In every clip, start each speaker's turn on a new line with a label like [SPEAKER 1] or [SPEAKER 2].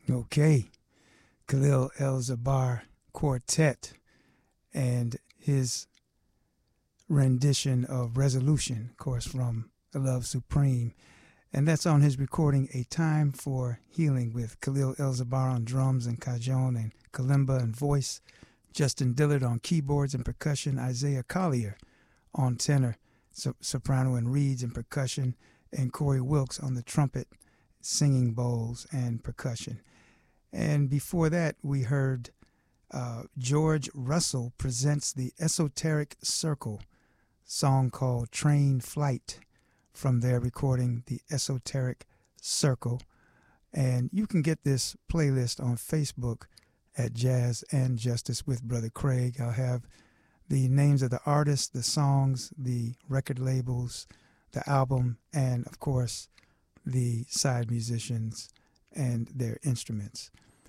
[SPEAKER 1] Okay, Khalil El-Zabar Quartet and his rendition of Resolution, of course, from The Love Supreme. And that's on his recording A Time for Healing with Khalil El-Zabar on drums and cajon and kalimba and voice, Justin Dillard on keyboards and percussion, Isaiah Collier on tenor, soprano and reeds and percussion, and Corey Wilkes on the trumpet, singing bowls and percussion. And before that, we heard George Russell presents the Esoteric Circle song called Train Flight from their recording, The Esoteric Circle. And you can get this playlist on Facebook at Jazz and Justice with Brother Craig. I'll have the names of the artists, the songs, the record labels, the album, and, of course, the side musicians and their instruments.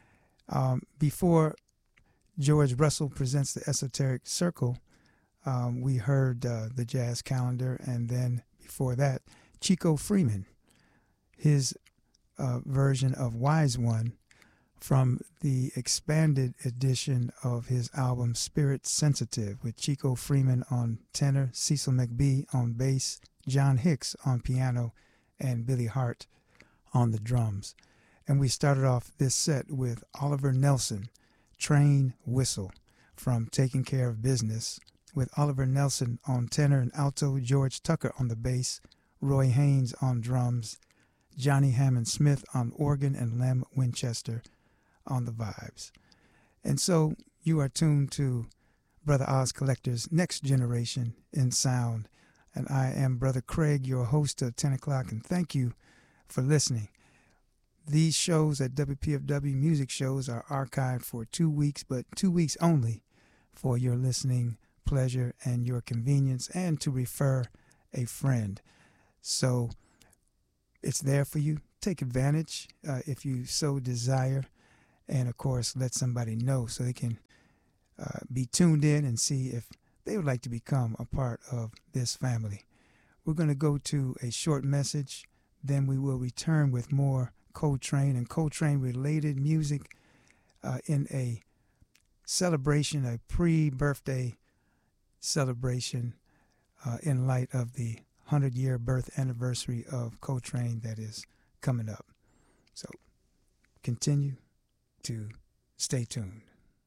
[SPEAKER 1] Before George Russell presents the Esoteric Circle, we heard the Jazz Calendar, and then before that, Chico Freeman, his version of Wise One from the expanded edition of his album Spirit Sensitive, with Chico Freeman on tenor, Cecil McBee on bass, John Hicks on piano, and Billy Hart on the drums. And we started off this set with Oliver Nelson, Train Whistle, from Taking Care of Business, with Oliver Nelson on tenor and alto, George Tucker on the bass, Roy Haynes on drums, Johnny Hammond Smith on organ, and Lem Winchester on the vibes. And so you are tuned to Brother Oz Collector's Next Generation in Sound. And I am Brother Craig, your host of 10 o'clock, and thank you for listening. These shows at WPFW Music Shows are archived for 2 weeks, but 2 weeks only for your listening pleasure and your convenience, and to refer a friend. So it's there for you. Take advantage if you so desire, and of course let somebody know so they can be tuned in and see if they would like to become a part of this family. We're going to go to a short message, then we will return with more Coltrane and Coltrane related music in a celebration, a pre-birthday celebration in light of the 100-year birth anniversary of Coltrane that is coming up. So continue to stay tuned.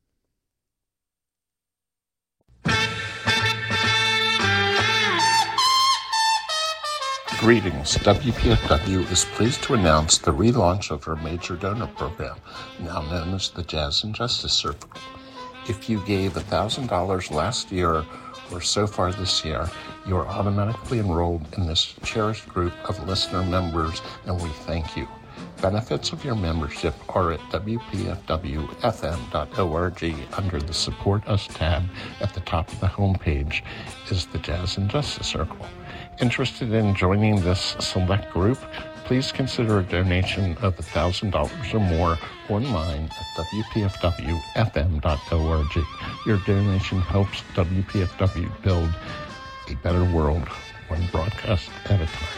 [SPEAKER 2] Greetings. WPFW is pleased to announce the relaunch of our major donor program, now known as the Jazz and Justice Circle. If you gave $1,000 last year or so far this year, you are automatically enrolled in this cherished group of listener members, and we thank you. Benefits of your membership are at WPFWFM.org. Under the Support Us tab at the top of the homepage is the Jazz and Justice Circle. Interested in joining this select group? Please consider a donation of $1,000 or more online at WPFWFM.org. Your donation helps WPFW build a better world, one broadcast at a time.